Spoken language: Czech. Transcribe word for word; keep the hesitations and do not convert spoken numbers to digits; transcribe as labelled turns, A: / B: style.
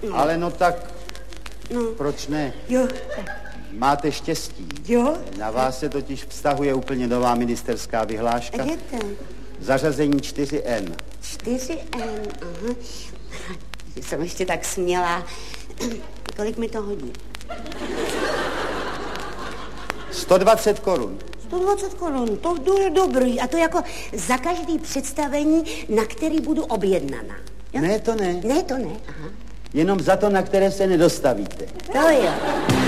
A: No.
B: Ale no tak,
A: no.
B: Proč ne?
A: Jo.
B: Máte štěstí.
A: Jo.
B: Na vás se totiž vztahuje úplně nová ministerská vyhláška.
A: A je to?
B: Zařazení čtyři N.
A: čtyři N, aha. Jsem ještě tak smělá. Kolik mi to hodí?
B: sto dvacet korun.
A: sto dvacet korun, to je dobrý. A to jako za každý představení, na který budu objednaná. Jo?
B: Ne, to ne.
A: Ne, to ne, aha.
B: Jenom za to, na které se nedostavíte.
A: To jo.